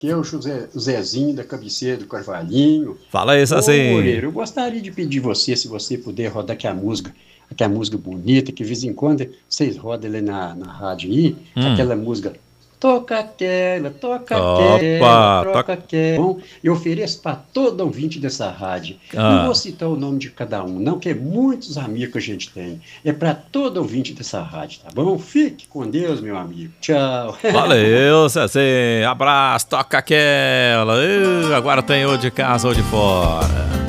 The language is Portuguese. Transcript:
que é o o Zezinho da cabeceira do Carvalhinho. Fala aí, Ô, Saci. Moreira, eu gostaria de pedir você, se você puder rodar aquela música bonita, que de vez em quando vocês rodam ali na rádio aí, Hum. aquela música, toca aquela, Opa, troca aquela. Bom, eu ofereço para todo ouvinte dessa rádio. Não vou Ah, citar o nome de cada um, não, que é muitos amigos que a gente tem. É para todo ouvinte dessa rádio, tá bom? Fique com Deus, meu amigo. Tchau. valeu, Saci. Abraço, toca aquela. Agora tem ou de casa ou de fora.